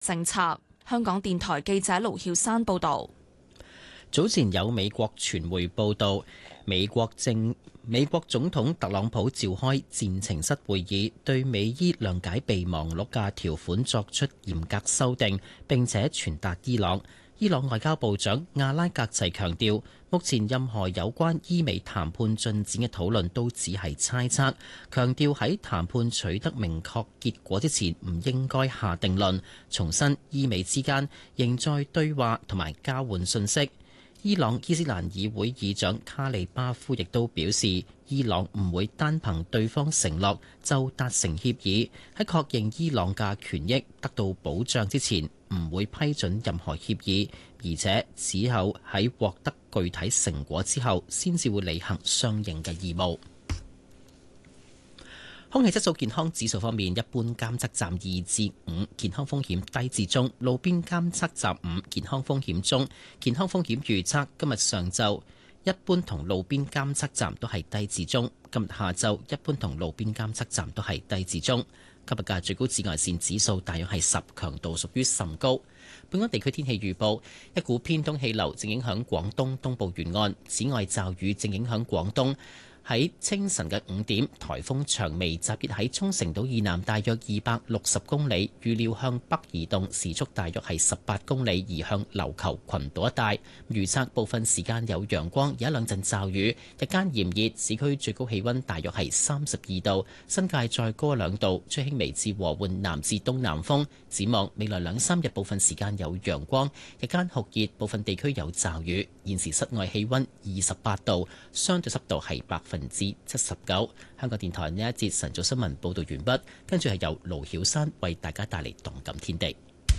政策。香港電台記者盧曉山報導。 早前有美國傳媒報道，美國總統特朗普召開戰情室會議，對美伊諒解備忘錄嘅條款作出嚴格修訂，並且傳達伊朗。伊朗外交部長阿拉格齊強調，目前任何有關伊美談判進展嘅討論都只係猜測，強調喺談判取得明確結果之前唔應該下定論，重申伊美之間仍在對話同埋交換信息。伊朗伊斯蘭議會議長卡利巴夫亦都表示，伊朗唔會單憑對方承諾就達成協議，喺確認伊朗嘅權益得到保障之前，唔會批准任何協議，而且只有喺獲得具體成果之後，先至會履行相應嘅義務。空氣質素健康指數方面，一般監測站2至5，健康風險低至中；路邊監測站5，健康風險中。健康風險預測今日上晝一般同路邊監測站都係低至中，今日下晝一般同路邊監測站都係低至中。今日嘅最高紫外線指數大約係10，強度屬於甚高。本港地區天氣預報，一股偏東氣流正影響廣東東部沿岸，此外驟雨正影響廣東。喺清晨嘅5點，颱風長眉集結喺沖繩島以南大約260公里，預料向北移動，時速大約係18公里，移向琉球群島一帶。預測部分時間有陽光，有一兩陣驟雨，日間炎熱，市區最高氣溫大約係32度，新界再高2度，吹輕微至和緩南至東南風。展望未來2-3日，部分時間有陽光，日間酷熱，部分地區有驟雨。現時室外氣溫28度，相對濕度係79%。香港電台呢一節晨早新聞報道完畢，跟住係由盧曉山為大家帶嚟動感天地。